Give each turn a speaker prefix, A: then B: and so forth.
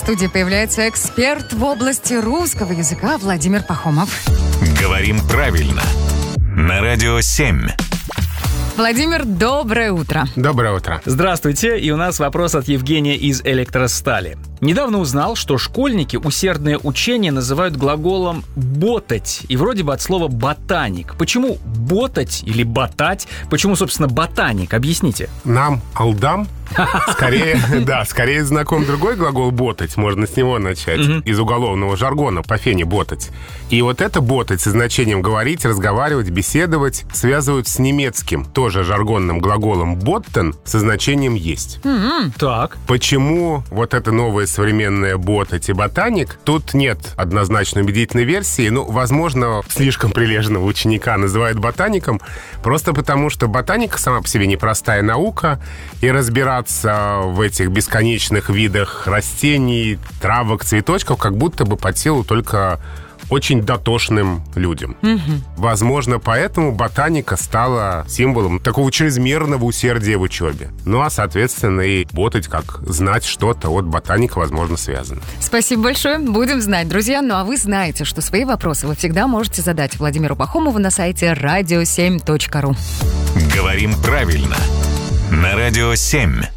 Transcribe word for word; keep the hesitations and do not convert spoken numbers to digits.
A: студии появляется эксперт в области русского языка Владимир Пахомов.
B: Говорим правильно. На Радио семь.
A: Владимир, доброе утро.
C: Доброе утро.
D: Здравствуйте, и у нас вопрос от Евгения из Электростали. Недавно узнал, что школьники усердное учение называют глаголом «ботать», и вроде бы от слова «ботаник». Почему «ботать» или «ботать»? Почему, собственно, «ботаник»? Объясните.
C: Нам, алдам, скорее, да, скорее знаком другой глагол «ботать», можно с него начать, из уголовного жаргона, по фене «ботать». И вот это «ботать» со значением говорить, разговаривать, беседовать связывают с немецким, тоже жаргонным глаголом «боттен» со значением «есть».
D: Так.
C: Почему вот это новое современное «ботать» и «ботаник»? Тут нет однозначно убедительной версии. Ну, возможно, слишком прилежного ученика называют ботаником, просто потому что ботаника сама по себе непростая наука, и разбираться в этих бесконечных видах растений, травок, цветочков как будто бы под силу только очень дотошным людям. Угу. Возможно, поэтому ботаника стала символом такого чрезмерного усердия в учебе. Ну, а, соответственно, и ботать, как знать что-то от ботаника, возможно, связано.
A: Спасибо большое. Будем знать, друзья. Ну, а вы знаете, что свои вопросы вы всегда можете задать Владимиру Пахомову на сайте радио семь точка ру.
B: Говорим правильно. На Радио семь.